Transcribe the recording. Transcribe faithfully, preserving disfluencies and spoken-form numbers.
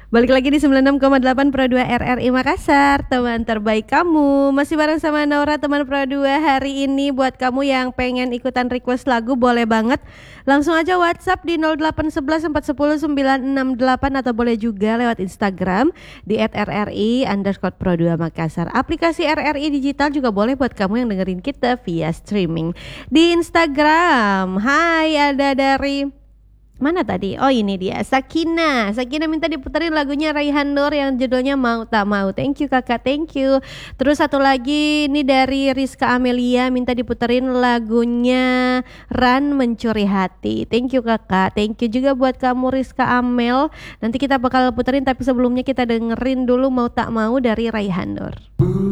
Balik lagi di sembilan puluh enam koma delapan Pro dua R R I Makassar, teman terbaik kamu. Masih bareng sama Naura, teman Pro dua. Hari ini buat kamu yang pengen ikutan request lagu, boleh banget. Langsung aja WhatsApp di nol delapan satu satu empat satu nol sembilan enam delapan atau boleh juga lewat Instagram di et r r i underscore pro dua Makassar. Aplikasi R R I Digital juga boleh buat kamu yang dengerin kita via streaming. Di Instagram, hai, ada dari mana tadi? Oh, ini dia, Sakina. Sakina minta diputerin lagunya Raihan Nur yang judulnya Mau Tak Mau. Thank you kakak, thank you. Terus satu lagi ini dari Rizka Amelia, minta diputerin lagunya Ran Mencuri Hati. Thank you kakak, thank you juga buat kamu Rizka Amel. Nanti kita bakal puterin, tapi sebelumnya kita dengerin dulu Mau Tak Mau dari Raihan Nur.